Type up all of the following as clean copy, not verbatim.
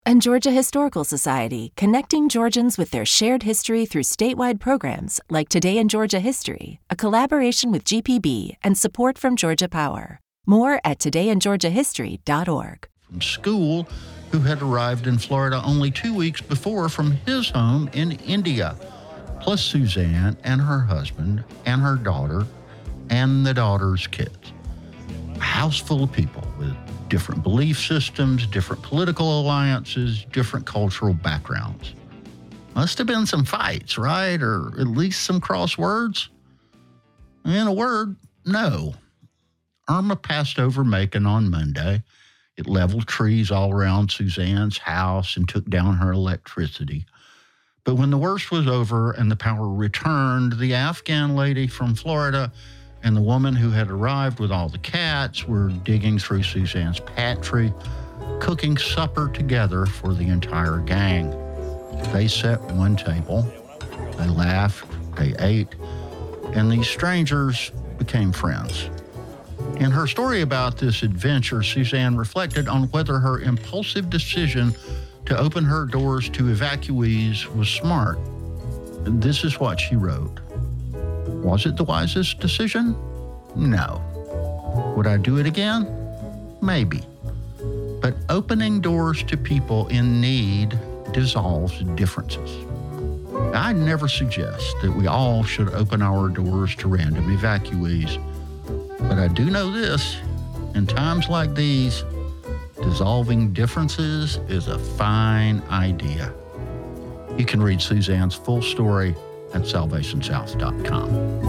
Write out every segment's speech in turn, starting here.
And Georgia Historical Society, connecting Georgians with their shared history through statewide programs like Today in Georgia History, a collaboration with GPB and support from Georgia Power. More at todayingeorgiahistory.org. From school, who had arrived in Florida only 2 weeks before from his home in India, plus Suzanne and her husband and her daughter and the daughter's kids. A house full of people with different belief systems, different political alliances, different cultural backgrounds. Must have been some fights, right? Or at least some crosswords? In a word, no. Irma passed over Macon on Monday. It leveled trees all around Suzanne's house and took down her electricity. But when the worst was over and the power returned, the Afghan lady from Florida and the woman who had arrived with all the cats were digging through Suzanne's pantry, cooking supper together for the entire gang. They set one table, they laughed, they ate, and these strangers became friends. In her story about this adventure, Suzanne reflected on whether her impulsive decision to open her doors to evacuees was smart. This is what she wrote. Was it the wisest decision? No. Would I do it again? Maybe. But opening doors to people in need dissolves differences. I'd never suggest that we all should open our doors to random evacuees. But I do know this, in times like these, dissolving differences is a fine idea. You can read Suzanne's full story at salvationsouth.com.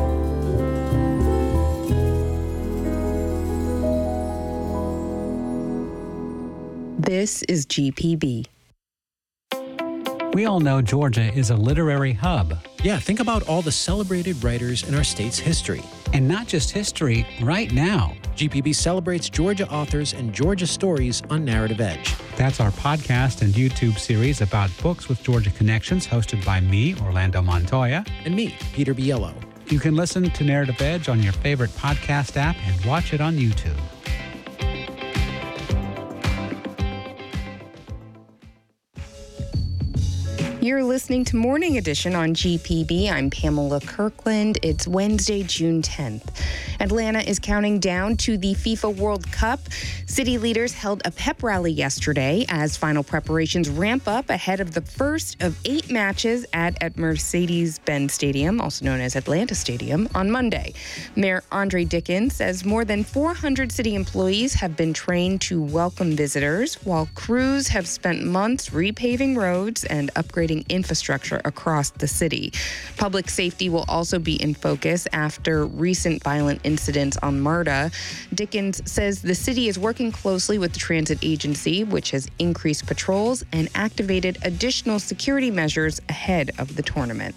This is GPB. We all know Georgia is a literary hub. Yeah, think about all the celebrated writers in our state's history. And not just history, right now. GPB celebrates Georgia authors and Georgia stories on Narrative Edge. That's our podcast and YouTube series about books with Georgia connections, hosted by me, Orlando Montoya. And me, Peter Biello. You can listen to Narrative Edge on your favorite podcast app and watch it on YouTube. You're listening to Morning Edition on GPB. I'm Pamela Kirkland. It's Wednesday, June 10th. Atlanta is counting down to the FIFA World Cup. City leaders held a pep rally yesterday as final preparations ramp up ahead of the first of 8 matches at Mercedes-Benz Stadium, also known as Atlanta Stadium, on Monday. Mayor Andre Dickens says more than 400 city employees have been trained to welcome visitors, while crews have spent months repaving roads and upgrading infrastructure across the city. Public safety will also be in focus after recent violent incidents on MARTA. Dickens says the city is working closely with the transit agency, which has increased patrols and activated additional security measures ahead of the tournament.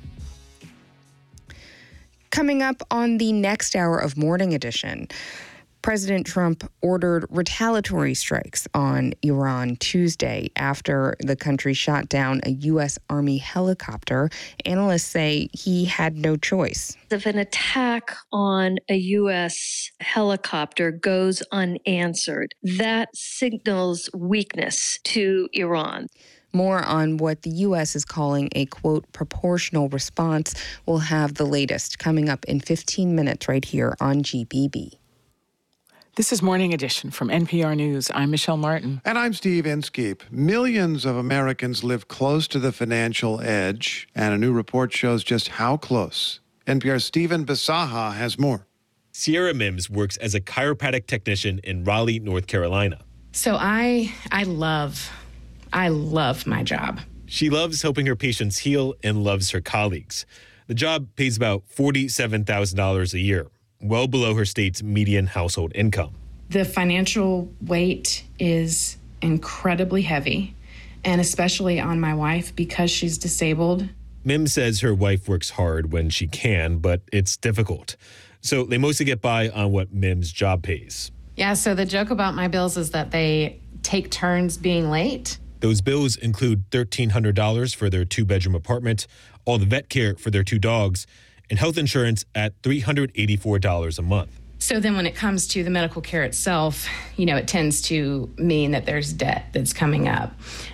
Coming up on the next hour of Morning Edition, President Trump ordered retaliatory strikes on Iran Tuesday after the country shot down a U.S. Army helicopter. Analysts say he had no choice. If an attack on a U.S. helicopter goes unanswered, that signals weakness to Iran. More on what the U.S. is calling a, quote, proportional response. We'll have the latest coming up in 15 minutes right here on GPB. This is Morning Edition from NPR News. I'm Michelle Martin. And I'm Steve Inskeep. Millions of Americans live close to the financial edge, and a new report shows just how close. NPR's Stephen Bisaha has more. Sierra Mims works as a chiropractic technician in Raleigh, North Carolina. So I love my job. She loves helping her patients heal and loves her colleagues. The job pays about $47,000 a year, well below her state's median household income. The financial weight is incredibly heavy, and especially on my wife because she's disabled. Mims says her wife works hard when she can, but it's difficult. So they mostly get by on what Mims' job pays. Yeah, so the joke about my bills is that they take turns being late. Those bills include $1,300 for their 2-bedroom apartment, all the vet care for their 2 dogs, and health insurance at $384 a month. So then when it comes to the medical care itself, it tends to mean that there's debt that's coming up.